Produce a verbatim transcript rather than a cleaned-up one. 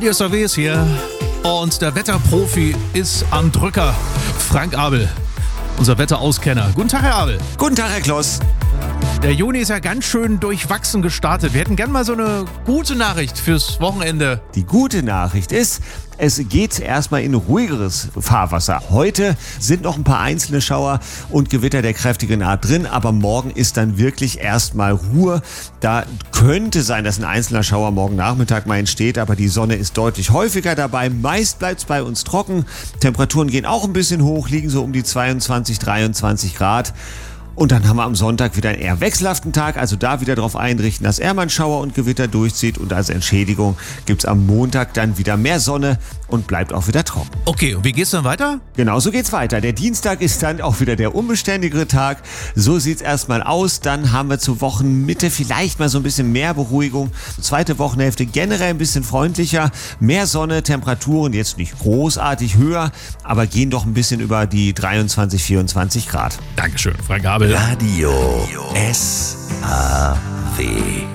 Radio S R W ist hier und der Wetterprofi ist am Drücker. Frank Abel, unser Wetterauskenner. Guten Tag, Herr Abel. Guten Tag, Herr Kloss. Der Juni ist ja ganz schön durchwachsen gestartet. Wir hätten gern mal so eine gute Nachricht fürs Wochenende. Die gute Nachricht ist, es geht erstmal in ruhigeres Fahrwasser. Heute sind noch ein paar einzelne Schauer und Gewitter der kräftigen Art drin, aber morgen ist dann wirklich erstmal Ruhe. Da könnte sein, dass ein einzelner Schauer morgen Nachmittag mal entsteht, aber die Sonne ist deutlich häufiger dabei. Meist bleibt es bei uns trocken. Temperaturen gehen auch ein bisschen hoch, liegen so um die zweiundzwanzig, dreiundzwanzig Grad. Und dann haben wir am Sonntag wieder einen eher wechselhaften Tag, also da wieder darauf einrichten, dass er mal einen Schauer und Gewitter durchzieht. Und als Entschädigung gibt es am Montag dann wieder mehr Sonne und bleibt auch wieder trocken. Okay, und wie geht's dann weiter? Genauso geht's weiter. Der Dienstag ist dann auch wieder der unbeständigere Tag. So sieht's erstmal aus. Dann haben wir zur Wochenmitte vielleicht mal so ein bisschen mehr Beruhigung. Zweite Wochenhälfte generell ein bisschen freundlicher. Mehr Sonne, Temperaturen jetzt nicht großartig höher, aber gehen doch ein bisschen über die dreiundzwanzig, vierundzwanzig Grad. Dankeschön, Frank Abel. Radio S R W